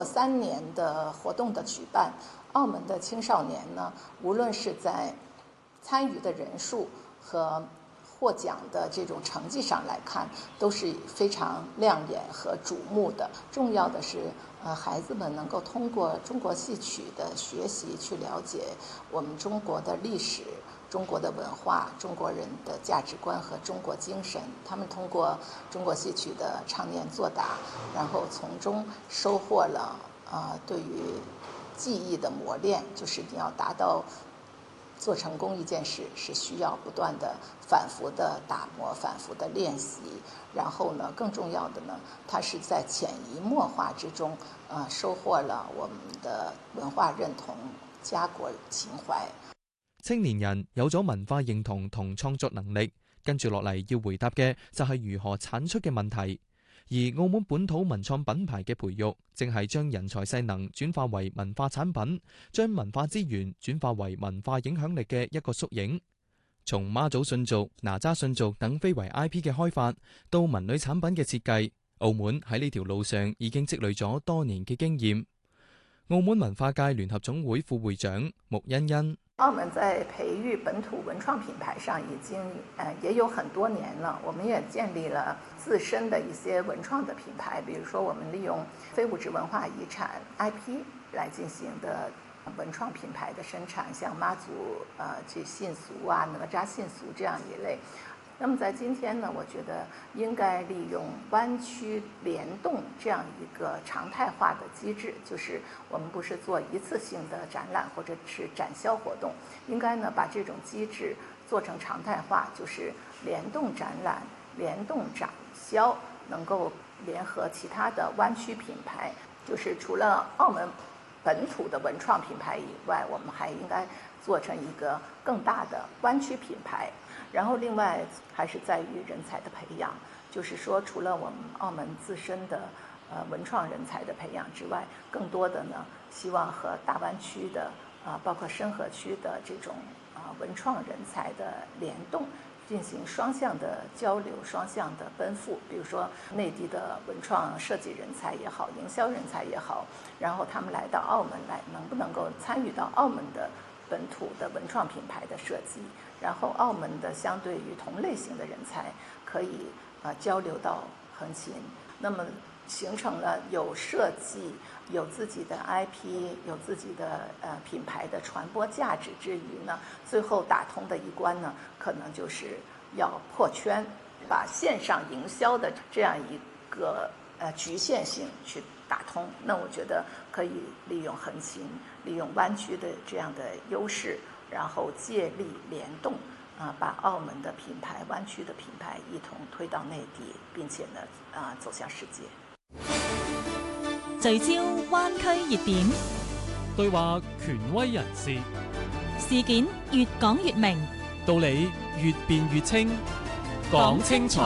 3年的活动的举办，澳门的青少年呢，无论是在参与的人数和获奖的这种成绩上来看，都是非常亮眼和瞩目的。重要的是，孩子们能够通过中国戏曲的学习，去了解我们中国的历史、中国的文化、中国人的价值观和中国精神。他们通过中国戏曲的唱念做打，然后从中收获了对于技艺的磨练，就是你要达到做成功一件事是需要不断的反复的打磨、反复的练习，然後呢，更重要的呢，它是在潛移默化之中，收穫了我們的文化認同、家國情懷。 青年人有咗文化認同同創作能力，跟住落嚟要回答嘅就係如何產出嘅問題。而澳門本土文創品牌嘅培育，正係將人才勢能轉化為文化產品，將文化資源轉化為文化影響力嘅一個縮影。從媽祖信族、哪吒信族等非遺 IP 嘅開發，到文旅產品嘅設計，澳門喺呢條路上已經積累咗多年嘅經驗。澳門文化界聯合總會副會長穆欣欣。 澳門在培育本土文創品牌上已經也有很多年了，我們也建立了自身的一些文創的品牌，比如說我們利用非物質文化遺產 IP 來進行的文創品牌的生產，像媽祖這信俗啊、哪吒信俗這樣一類。那麼在今天呢，我覺得應該利用灣區聯動這樣一個常態化的機制，就是我們不是做一次性的展覽或者是展銷活動，應該呢把這種機制做成常態化，就是聯動展覽、聯動展銷，能夠聯合其他的灣區品牌，就是除了澳門本土的文創品牌以外，我們還應該做成一個更大的灣區品牌。然後另外還是在於人才的培養，就是說除了我們澳門自身的文創人才的培養之外，更多的呢希望和大灣區的包括深合區的這種文創人才的聯動，進行雙向的交流、雙向的奔赴。比如說內地的文創設計人才也好、營銷人才也好，然後他們來到澳門來，能不能夠參與到澳門的本土的文創品牌的設計，然後澳門的相對於同類型的人才可以交流到橫琴，那麼形成了有設計、有自己的 IP、有自己的品牌的傳播價值之餘呢，最後打通的一關呢，可能就是要破圈，把線上營銷的這樣一個局限性去打通。那我覺得可以利用橫琴、利用灣區的這樣的優勢，然後借力聯動，把澳門的品牌、灣區的品牌一同推到內地，並且呢走向世界。 聚焦灣區熱點， 對話權威人士， 事件越講越明， 道理越辯越清，講清楚。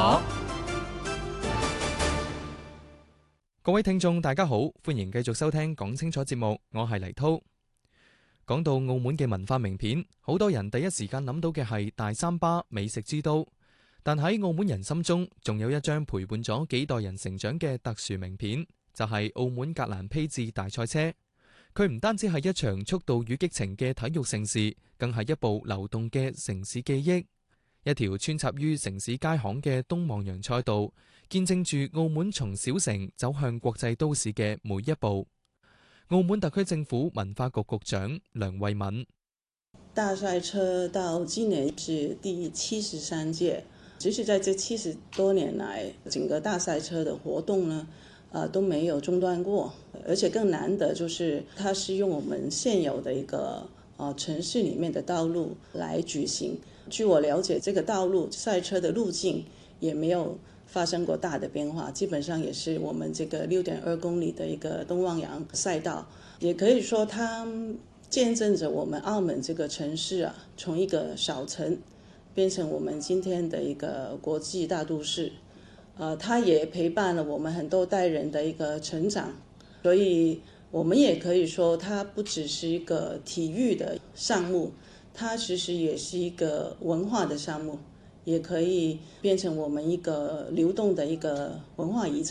各位聽眾大家好，歡迎繼續收聽講清楚節目，我係黎濤。講到澳門嘅文化名片，好多人第一時間諗到嘅係大三巴美食之都，但喺澳門人心中，仲有一張陪伴咗幾代人成長嘅特殊名片，就係澳門格蘭披治大賽車。佢唔單止係一場速度與激情嘅體育盛事，更係一部流動嘅城市記憶，一條穿插於城市街巷嘅東望洋賽道，見證住澳門從小城走向國際都市嘅每一步。澳門特區政府文化局局長梁慧敏： 大賽車到今年是第73屆，即使在這70多年來，整個大賽車的活動呢，都沒有中斷過，而且更難得就是它是用我們現有的一個城市裡面的道路來舉行。據我了解，這個道路賽車的路徑也沒有發生過大的變化，基本上也是我們這個6.2公里的一個東望洋賽道，也可以說它見證着我們澳門這個城市從一個小城變成我們今天的一個國際大都市。它也陪伴了我們很多代人的一個成長，所以我們也可以說它不只是一個體育的項目，它其實也是一個文化的項目，也可以變成我們一個流動的一個文化遺產。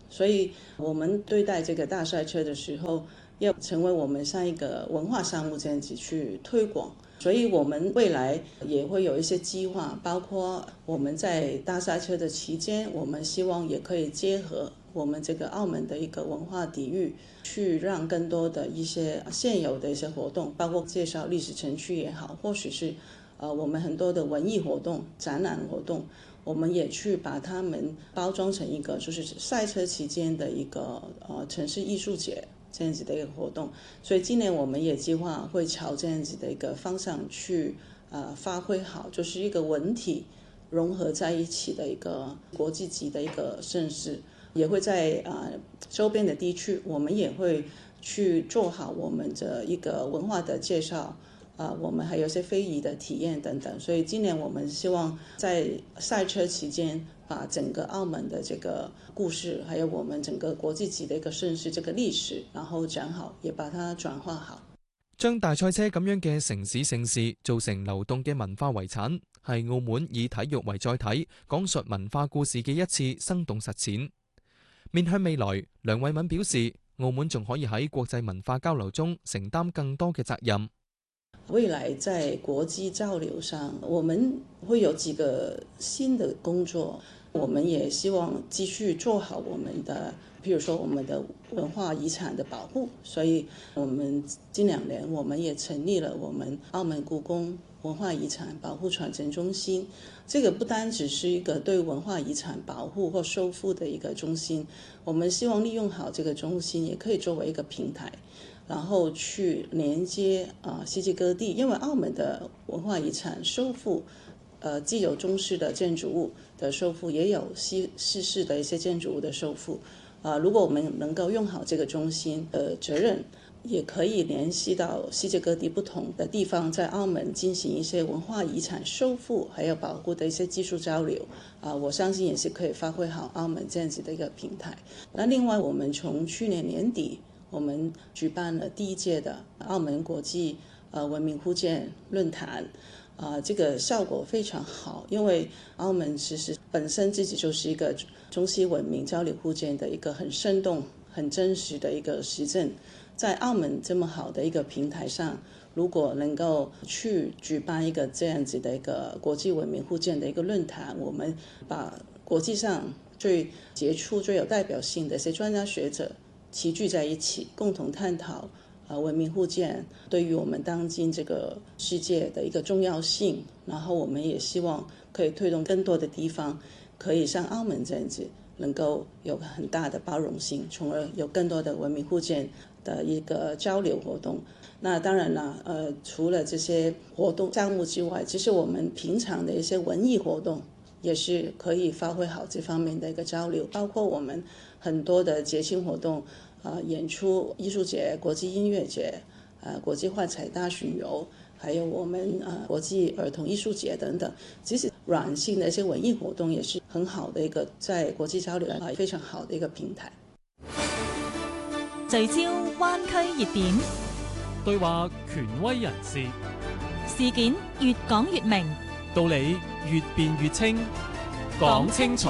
所以我们对待这个大赛车的时候，要成为我们像一个文化项目这样子去推广。所以我们未来也会有一些计划，包括我们在大赛车的期间，我们希望也可以结合我们这个澳门的一个文化底蕴，去让更多的一些现有的一些活动，包括介绍历史城区也好，或许是我们很多的文艺活动、展览活动，我们也去把它们包装成一个就是赛车期间的一个城市艺术节这样子的一个活动。所以今年我们也计划会朝这样子的一个方向去发挥好，就是一个文体融合在一起的一个国际级的一个盛事。也会在周边的地区，我们也会去做好我们的一个文化的介绍，我们还有一些非遗的体验等等。所以今年我们希望在赛车期間，把整個澳門的這個故事，還有我們整個國際級的一個盛事這個歷史，然後講好，也把它轉化好。 將大賽車咁樣嘅城市盛事做成流動嘅文化遺產，係澳門以體育為載體，講述文化故事嘅一次生動實踐。面向未來，梁偉敏表示，澳門仲可以喺國際文化交流中承擔更多嘅責任。 未來在國際交流上，我們會有幾個新的工作，我們也希望繼續做好我們的，譬如說我們的文化遺產的保護。所以我們近2年我們也成立了我們澳門故宮文化遺產保護傳承中心。這個不單只是一個對文化遺產保護或修復的一個中心，我們希望利用好這個中心，也可以作為一個平台，然後去連接世界各地。因為澳門的文化遺產修復，既有中式的建築物的修復，也有西式的一些建築物的修復。如果我們能夠用好這個中心的責任，也可以聯繫到世界各地不同的地方，在澳門進行一些文化遺產修復還有保護的一些技術交流。我相信也是可以發揮好澳門這樣子的一個平台。那另外，我們從去年年底，我們舉辦了第1屆的澳門國際文明互鑑論壇。這個效果非常好，因為澳門其實本身自己就是一個中西文明交流互鑑的一個很生動、很真實的一個實證。在澳門這麼好的一個平台上，如果能夠去舉辦一個這樣子的一個國際文明互鑑的一個論壇，我們把國際上最傑出、最有代表性的一些專家學者齊聚在一起，共同探討文明互鑑對於我們當今這個世界的一個重要性。然後我們也希望可以推動更多的地方可以像澳門這樣子，能夠有很大的包容性，從而有更多的文明互鑑的一個交流活動。那當然啦，除了這些活動項目之外，其實我們平常的一些文藝活動也是可以發揮好這方面的一個交流，包括我們很多的節慶活動，演出藝術節、國際音樂節、國際幻彩大巡遊，還有我們國際兒童藝術節等等。其實軟性的一些文藝活動也是很好的一個在國際交流非常好的一個平台。 聚焦灣區熱點， 對話權威人士， 事件越講越明， 道理越辯越清，講清楚。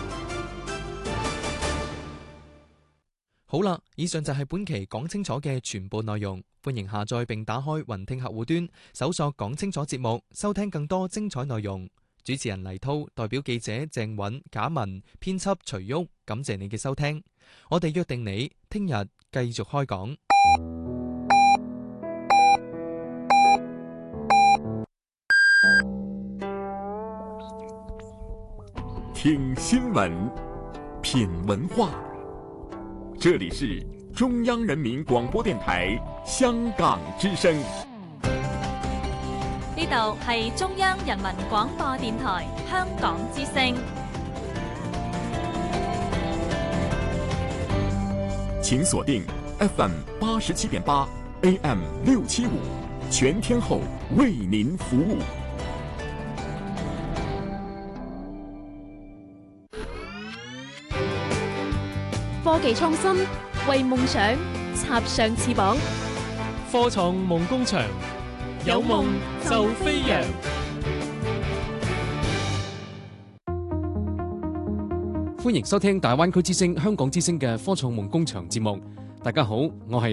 好啦，以上就係本期講清楚嘅全部內容。歡迎下載並打開雲聽客戶端，搜索講清楚節目，收聽更多精彩內容。主持人黎滔代表記者鄭韻、賈文，編輯徐旭，感謝你嘅收聽。我哋約定你聽日繼續開講。 聽新聞，品文化，這裡是中央人民廣播電台香港之聲。 呢度係中央人民廣播電台香港之聲。 請鎖定 FM 87.8 AM 675，全天候為您服務。 科技創新，為夢想插上翅膀。 科創夢工場，有夢就飛揚。 歡迎收聽大灣區之聲、香港之聲嘅科創夢工場節目。大家好，我係